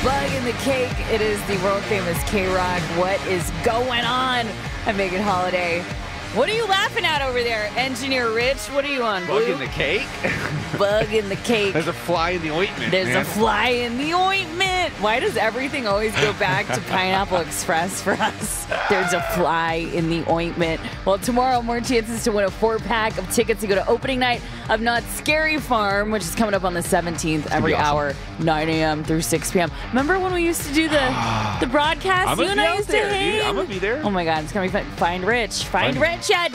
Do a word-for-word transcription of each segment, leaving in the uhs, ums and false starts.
Bug in the Cake. It is the world-famous K-Rock. What is going on? I'm Megan Holiday. What are you laughing at over there, Engineer Rich? What are you on, Bug Blue? in the cake? Bug in the cake. There's a fly in the ointment, There's man. a fly in the ointment. Why does everything always go back to Pineapple Express for us? There's a fly in the ointment. Well, tomorrow, more chances to win a four-pack of tickets to go to opening night of Knott's Scary Farm, which is coming up on the seventeenth, every awesome. hour, nine a.m. through six p.m. Remember when we used to do the the broadcast? I'm You gonna and be I out used there, to hang. dude. I'm gonna be there. Oh my God, it's gonna be fun. Find Rich. Find Find Rich, Ed.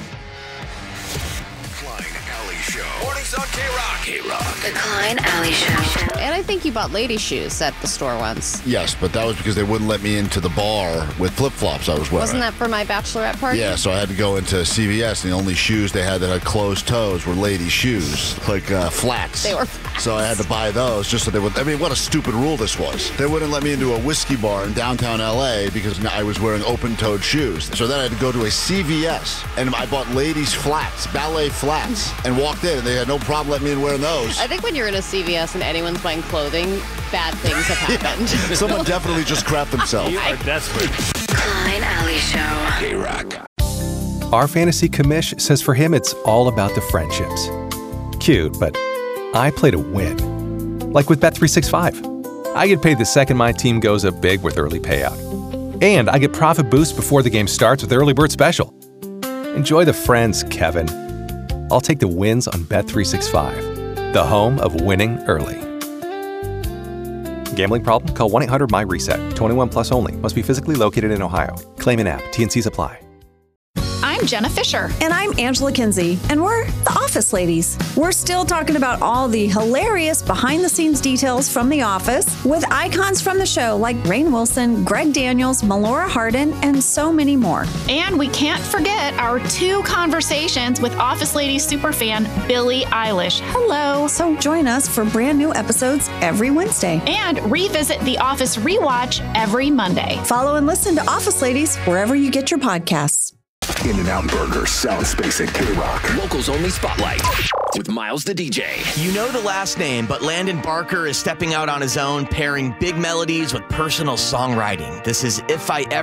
Klein Alley Show. Mornings on K-Rock. K-Rock. The Klein Alley Show. And I think you bought lady shoes at the store once. Yes, but that was because they wouldn't let me into the bar with flip-flops I was wearing. Wasn't that for my bachelorette party? Yeah, so I had to go into C V S, and the only shoes they had that had closed toes were ladies' shoes, like uh, flats. They were flats. So I had to buy those just so they would. I mean, what a stupid rule this was. They wouldn't let me into a whiskey bar in downtown L A because I was wearing open-toed shoes. So then I had to go to a C V S, and I bought ladies' flats, ballet flats, and walked in, and they had no problem letting me in wearing those. I think when you're in a C V S and anyone's buying clothing, bad things have happened. Someone definitely just crapped themselves. You are desperate. Klein Alley Show. K-Rock. Our fantasy commish says for him it's all about the friendships. Cute, but I play to win. Like with Bet three sixty-five. I get paid the second my team goes up big with early payout. And I get profit boost before the game starts with Early Bird Special. Enjoy the friends, Kevin. I'll take the wins on Bet three sixty-five, the home of winning early. Gambling problem? Call one eight hundred M Y reset. twenty-one plus only. Must be physically located in Ohio. Claim in app. T and Cs apply. I'm Jenna Fisher. And I'm Angela Kinsey, and we're the Office Ladies. We're still talking about all the hilarious behind-the-scenes details from The Office with icons from the show like Rainn Wilson, Greg Daniels, Melora Hardin, and so many more. And we can't forget our two conversations with Office Ladies superfan Billie Eilish. Hello. So join us for brand new episodes every Wednesday. And revisit The Office Rewatch every Monday. Follow and listen to Office Ladies wherever you get your podcasts. In-N-Out Burger, Sound Space at K-Rock. Locals only spotlight with Miles the D J. You know the last name, but Landon Barker is stepping out on his own, pairing big melodies with personal songwriting. This is If I Ever